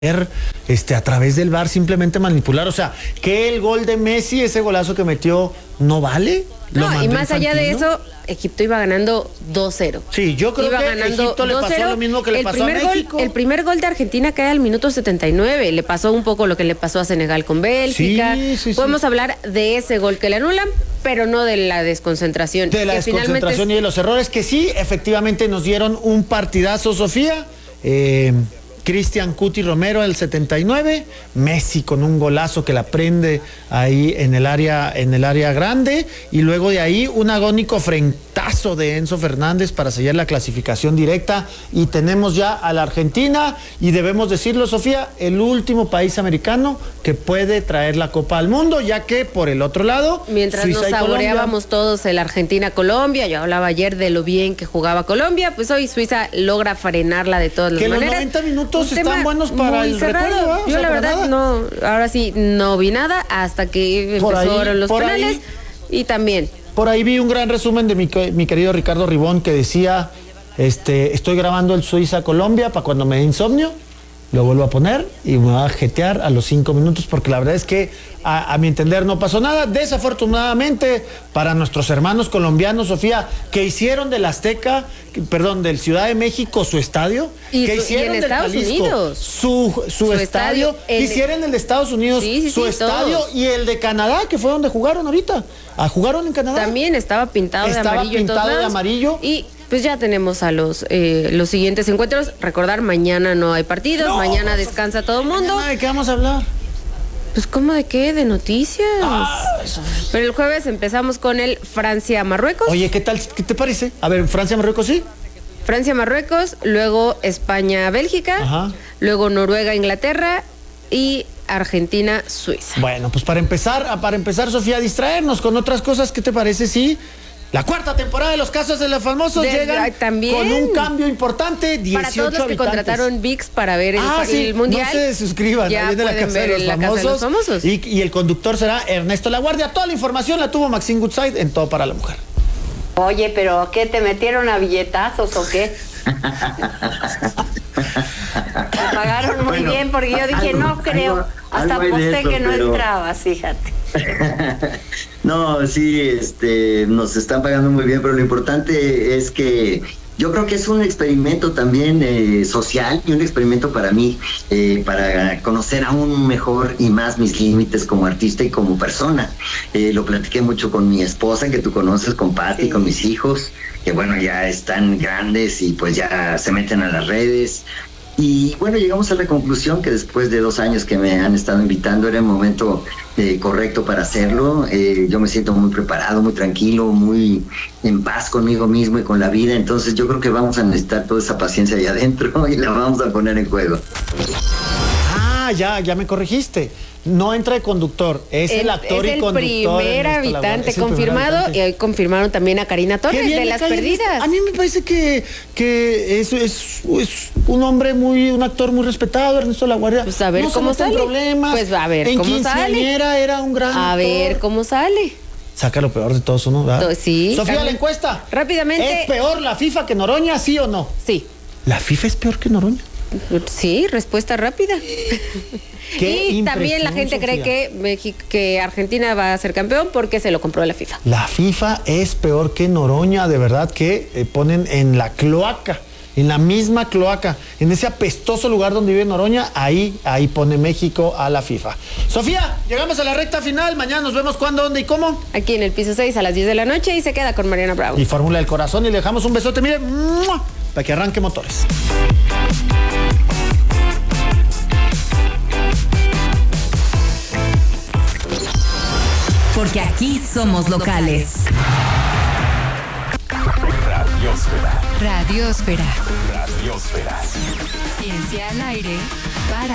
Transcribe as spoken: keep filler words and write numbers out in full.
Este, a través del V A R simplemente manipular, o sea, que el gol de Messi, ese golazo que metió, no vale. No, y más allá de eso, Egipto iba ganando dos cero. Sí, yo creo iba que ganando Egipto le pasó lo mismo que le el pasó a México. Gol, el primer gol de Argentina cae al minuto setenta y nueve, le pasó un poco lo que le pasó a Senegal con Bélgica. Sí, sí, Podemos sí. hablar de ese gol que le anulan, pero no de la desconcentración. De la desconcentración es... y de los errores que sí, efectivamente nos dieron un partidazo, Sofía. Eh... Cristian Cuti Romero el setenta y nueve, Messi con un golazo que la prende ahí en el área en el área grande, y luego de ahí un agónico frentazo de Enzo Fernández para sellar la clasificación directa, y tenemos ya a la Argentina, y debemos decirlo, Sofía, el último país americano que puede traer la Copa al mundo, ya que por el otro lado, mientras Suiza nos saboreábamos todos el Argentina-Colombia, yo hablaba ayer de lo bien que jugaba Colombia, pues hoy Suiza logra frenarla de todas las que maneras. Los noventa minutos están buenos para el cerrado. recuerdo, ¿eh? O Yo sea, la verdad nada. no, ahora sí no vi nada hasta que Por empezaron ahí, los por penales ahí, y también. Por ahí vi un gran resumen de mi, mi querido Ricardo Ribón que decía, este, estoy grabando el Suiza-Colombia para cuando me dé insomnio, lo vuelvo a poner y me va a jetear a los cinco minutos, porque la verdad es que a, a mi entender no pasó nada. Desafortunadamente para nuestros hermanos colombianos, Sofía, que hicieron del Azteca, perdón, del Ciudad de México su estadio, y que su, hicieron y en del Estados Jalisco Unidos su, su, su estadio, estadio el, hicieron el de Estados Unidos sí, sí, su sí, estadio todos. Y el de Canadá, que fue donde jugaron ahorita, ah, jugaron en Canadá. También estaba pintado estaba de amarillo. Pintado en de amarillo. Y pues ya tenemos a los eh, los siguientes encuentros. Recordar, mañana no hay partidos, no, mañana descansa todo el mundo. ¿De qué vamos a hablar? Pues ¿cómo de qué? De noticias. Ah, Pero el jueves empezamos con el Francia-Marruecos. Oye, ¿qué tal? ¿Qué te parece? A ver, Francia-Marruecos, sí. Francia-Marruecos, luego España-Bélgica, luego Noruega-Inglaterra y Argentina-Suiza. Bueno, pues para empezar, para empezar, Sofía, a distraernos con otras cosas, ¿qué te parece? Sí. La cuarta temporada de Los Casos de los Famosos de, llegan también, con un cambio importante, dieciocho para todos los que habitantes. Contrataron V I X para ver el, ah, sí, el Mundial. No se suscriban, ya ahí de la casa de los la famosos, casa de los famosos. Y, y el conductor será Ernesto Laguardia. Toda la información la tuvo Maxine Goodside en Todo para la Mujer. Oye, pero ¿qué? ¿Te metieron a billetazos o qué? Me pagaron muy bueno, bien porque yo dije, algo, no creo, algo, hasta algo aposté eso, que no pero... entrabas, fíjate. No, sí, este, nos están pagando muy bien, pero lo importante es que yo creo que es un experimento también eh, social y un experimento para mí, eh, para conocer aún mejor y más mis límites como artista y como persona. Eh, lo platiqué mucho con mi esposa, que tú conoces, con Patti, sí. Con mis hijos, que bueno, ya están grandes y pues ya se meten a las redes. Y bueno, llegamos a la conclusión que después de dos años que me han estado invitando era el momento eh, correcto para hacerlo. Eh, yo me siento muy preparado, muy tranquilo, muy en paz conmigo mismo y con la vida. Entonces yo creo que vamos a necesitar toda esa paciencia ahí adentro y la vamos a poner en juego. Ah, ya, ya me corregiste. No entra de conductor, es el, el actor es y conductor. Es el primer habitante confirmado, habitante. Y hoy confirmaron también a Karina Torres de Las Perdidas. A mí me parece que, que es, es, es un hombre muy, un actor muy respetado, Ernesto Laguardia. Pues a ver no cómo sale. Problemas. Pues a ver en cómo sale. Era un gran A actor. ver cómo sale. Saca lo peor de todos, ¿no? ¿Verdad? Sí. Sofía, también. La encuesta. Rápidamente. ¿Es peor la FIFA que Noroña, sí o no? Sí. ¿La FIFA es peor que Noroña? Sí, respuesta rápida. Y también la gente Sofía. cree que México, que Argentina va a ser campeón porque se lo compró la FIFA. La FIFA es peor que Noroña, de verdad que eh, ponen en la cloaca, en la misma cloaca, en ese apestoso lugar donde vive Noroña, ahí, ahí pone México a la FIFA. Sofía, llegamos a la recta final, mañana nos vemos cuándo, dónde y cómo. Aquí en el piso seis a las diez de la noche y se queda con Mariana Bravo. Y Fórmula del Corazón y le dejamos un besote, mire, ¡mua!, para que arranque motores. Porque aquí somos locales. Radiosfera. Radiosfera. Radiosfera. Ciencia al aire para